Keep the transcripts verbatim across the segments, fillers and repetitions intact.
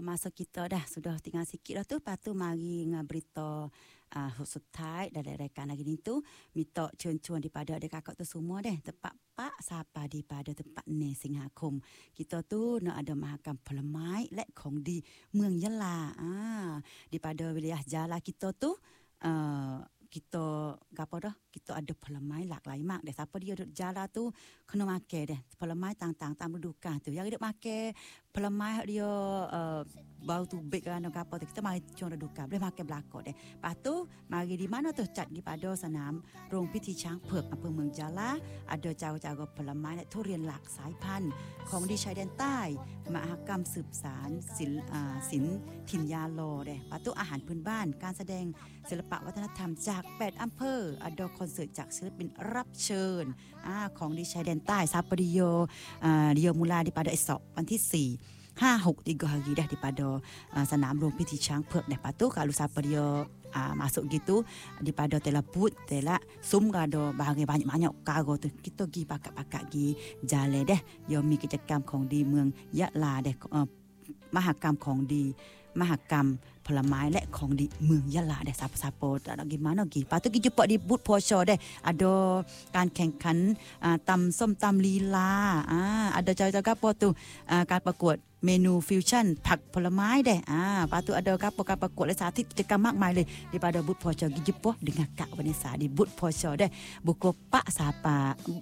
masa kita dah sudah tinggal sikit dah tu. Lepas tu mari ngah berita uh, khusus Thai dan rekan lagi ni tu. Minta cuan-cuan daripada adik kakak tu semua deh. Tepat pak siapa daripada tempat ni Singhakum. Kita tu nak ada mahakam pelemai lek kong di Muang Yala. Ah, daripada wilayah Jala kita tu uh, kita gapo dah kita ada pelemai halaklai mak deh siapa dia duk jala tu kena make deh pelemai tang-tang tam dudukan tu yang dia make pelemai dia uh, bau tu big kan gapo tu kita mari cuma dudukan boleh make belako deh. Lepas tu mari di mana tu cat di pada sanam Rong Pithi Chang Phekอำเภอเมืองจาลา ada เจ้าเจ้าก็ผลไม้และทุเรียนหลากสายพันธุ์ของดีชายแดนใต้มหกรรมสืบสานศิลป์อ่าศิลป์ถิ่นยาโลเด้ปาตุอาหารพื้นบ้านการแสดงศิลปะวัฒนธรรมจากแปดอำเภออดอคอนเสิร์ตจากศิลปินรับเชิญอ่าของดีชายแดนใต้ซาปริโยอ่าเดียวมูลาdi pada esok วันที่สี่ ห้า หก tiga hari dah di pada uh, Sanam Rong Pithi Chang Phek dah patu kalau siapa dia uh, masuk gitu di pada tela put tela sum gado bahagian banyak-banyak karo tu kita pergi pakat-pakat pergi jalan deh yoมีกิจกรรมของดีเมืองยะลาเด้uh, มหกรรมของดีมหกรรมผลไม้และของดีเมืองยะลาได้siapa-siapa tak nak gimana gi patut gi jumpa di booth Porsche deh ada การแข่งขันตำส้มตำลีลาอ่า ada jaga apa tu การประกวดเมนูฟิวชั่นผักผลไม้deh ah patut ada apaการประกวดและสาธิตกิจกรรมมากมายเลย daripada booth Porsche gi jumpa dengan Kak Vanessa di booth Porsche deh buku pak siapa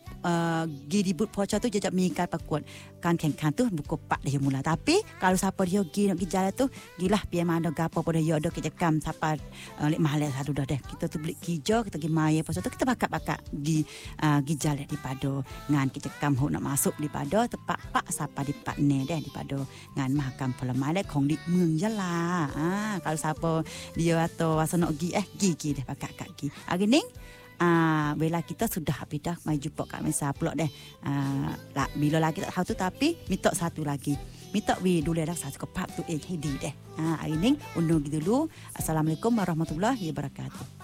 uh, gi di booth Porsche tu jejakมีการประกวดการแข่งขันtu buku pak dah mula tapi kalau siapa dia gi nak gi jalan tu gilah biar mana apa pada ya adaกิจกรรม siapa uh, lek mahal satu dah deh kita tu beli hijau kita pergi mai apa tu kita bakak-bakak di uh, gijal di pada ngan กิจกรรม hok nak masuk di pada tepat pak siapa di pak ne deh di pada ngan mahakam ผลไม้และของดีเมืองยะลา ah kalau siapa dia atau asa nak gi eh gi gi deh bakak-bakak gi hari ni Ah, bila kita sudah habis dah mai jumpa Kak Vanessa pula deh. Ah, lah, bila lagi tak tahu tu tapi minta satu lagi. Minta we ดูแลรักษาสุขภาพตัวเองให้ดีเด้อ่า hari ni undur dulu. Assalamualaikum warahmatullahi wabarakatuh.